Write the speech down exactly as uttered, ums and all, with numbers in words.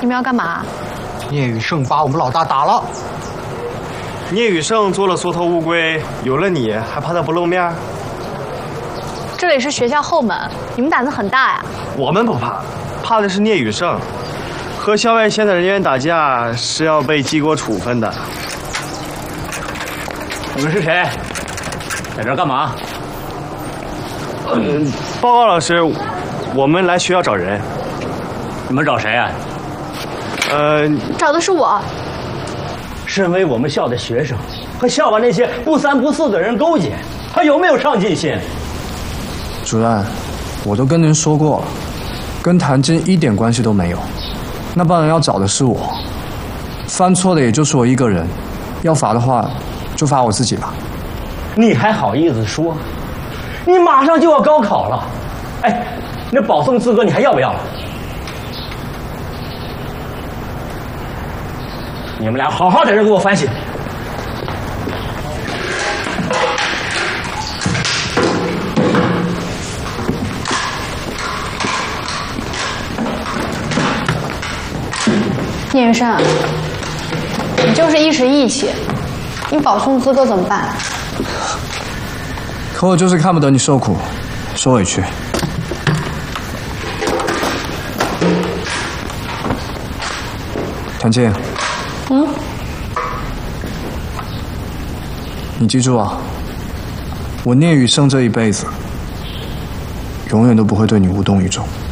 你们要干嘛？ 聂雨胜把我们老大打了。 聂雨胜做了缩头乌龟，有了你还怕他不露面？ 这里是学校后门，你们胆子很大呀。 我们不怕，怕的是聂雨胜。和校外现在人员打架是要被记过处分的。 你们是谁？在这儿干嘛？ 嗯，报告老师，我们来学校找人。 你们找谁啊？ 呃， 找的是我。 身为我们校的学生，和校外那些不三不四的人勾结，还有没有上进心？ 主任，我都跟您说过了，跟谭晶一点关系都没有。那帮人要找的是我，犯错的也就是我一个人，要罚的话，就罚我自己吧。 你还好意思说？你马上就要高考了，哎，那保送资格你还要不要了？你们俩好好在这给我反省。 聂云胜，你就是一时义气，你保送资格怎么办？ 可我就是看不得你受苦，受委屈。谭静， 嗯， 你记住啊，我聂雨胜这一辈子，永远都不会对你无动于衷。